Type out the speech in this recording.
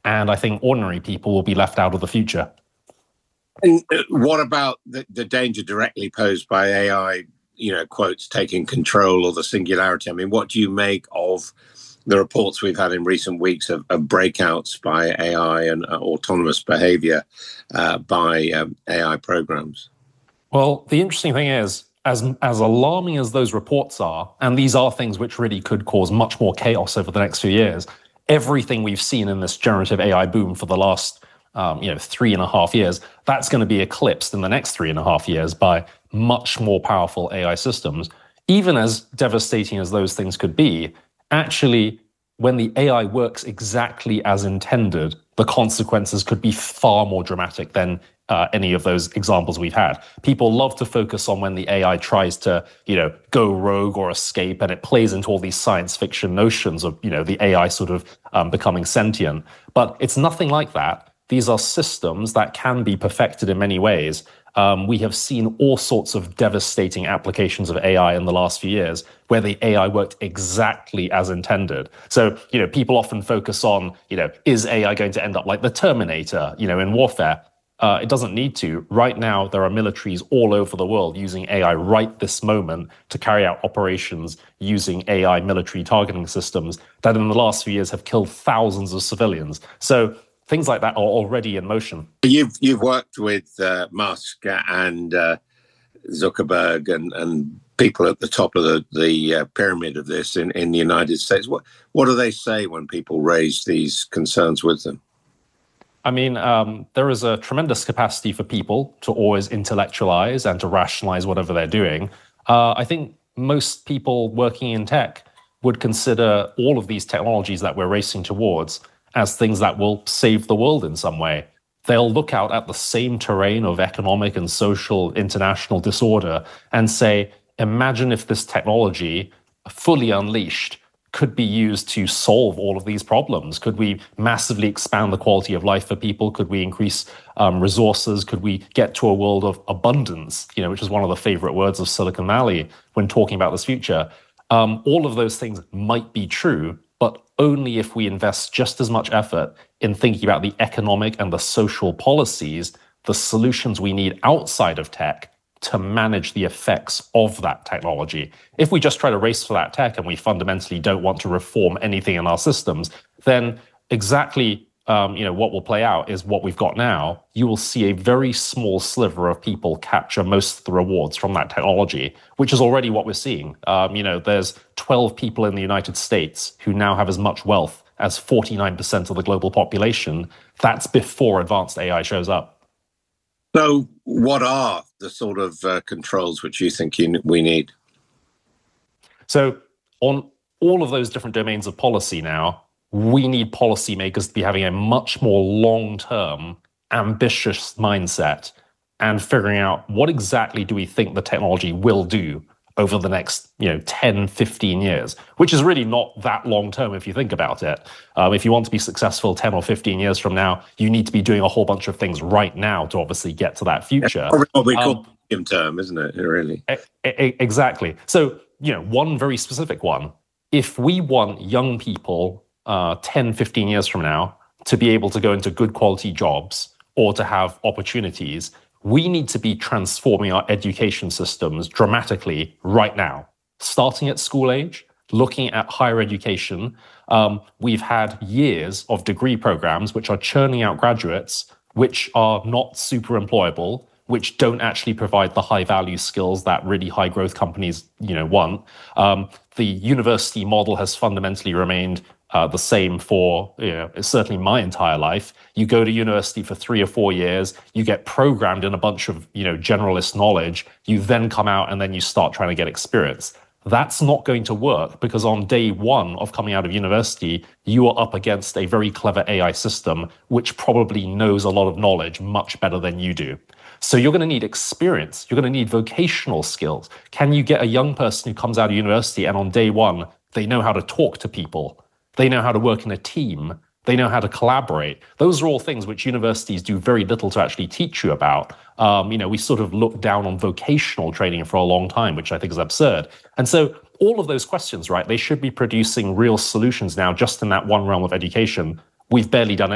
And I think ordinary people will be left out of the future. And what about the danger directly posed by AI, quotes, taking control or the singularity? I mean, what do you make of the reports we've had in recent weeks of breakouts by AI and autonomous behavior by AI programs? Well, the interesting thing is, as alarming as those reports are, and these are things which really could cause much more chaos over the next few years, everything we've seen in this generative AI boom for the last 3.5 years, that's going to be eclipsed in the next 3.5 years by much more powerful AI systems. Even as devastating as those things could be, actually, when the AI works exactly as intended, the consequences could be far more dramatic than any of those examples we've had. People love to focus on when the AI tries to, go rogue or escape, and it plays into all these science fiction notions of, the AI sort of becoming sentient. But it's nothing like that. These are systems that can be perfected in many ways. We have seen all sorts of devastating applications of AI in the last few years where the AI worked exactly as intended. So, people often focus on, is AI going to end up like the Terminator, in warfare? It doesn't need to. Right now, there are militaries all over the world using AI right this moment to carry out operations using AI military targeting systems that in the last few years have killed thousands of civilians. So things like that are already in motion. You've worked with Musk and Zuckerberg and people at the top of the pyramid of this in the United States. What do they say when people raise these concerns with them? I mean, there is a tremendous capacity for people to always intellectualize and to rationalize whatever they're doing. I think most people working in tech would consider all of these technologies that we're racing towards as things that will save the world in some way. They'll look out at the same terrain of economic and social international disorder and say, imagine if this technology, fully unleashed, could be used to solve all of these problems. Could we massively expand the quality of life for people? Could we increase resources? Could we get to a world of abundance, which is one of the favorite words of Silicon Valley when talking about this future? All of those things might be true, but only if we invest just as much effort in thinking about the economic and the social policies, the solutions we need outside of tech to manage the effects of that technology. If we just try to race for that tech and we fundamentally don't want to reform anything in our systems, then exactly what will play out is what we've got now. You will see a very small sliver of people capture most of the rewards from that technology, which is already what we're seeing. There's 12 people in the United States who now have as much wealth as 49% of the global population. That's before advanced AI shows up. So what are the sort of controls which you think we need? So on all of those different domains of policy now, we need policymakers to be having a much more long-term, ambitious mindset and figuring out what exactly do we think the technology will do over the next 10, 15 years, which is really not that long term if you think about it. If you want to be successful 10 or 15 years from now, you need to be doing a whole bunch of things right now to obviously get to that future. It's what we call medium term, isn't it, really? Exactly. So, one very specific one. If we want young people 10, 15 years from now to be able to go into good quality jobs or to have opportunities, we need to be transforming our education systems dramatically right now, starting at school age, looking at higher education. We've had years of degree programs which are churning out graduates which are not super employable, which don't actually provide the high value skills that really high growth companies want. The university model has fundamentally remained the same for certainly my entire life. You go to university for 3 or 4 years, you get programmed in a bunch of generalist knowledge, you then come out and then you start trying to get experience. That's not going to work because on day one of coming out of university, you are up against a very clever AI system which probably knows a lot of knowledge much better than you do. So you're going to need experience. You're going to need vocational skills. Can you get a young person who comes out of university and on day one, they know how to talk to people? They know how to work in a team. They know how to collaborate. Those are all things which universities do very little to actually teach you about. We sort of look down on vocational training for a long time, which I think is absurd. And so all of those questions, right, they should be producing real solutions now just in that one realm of education. We've barely done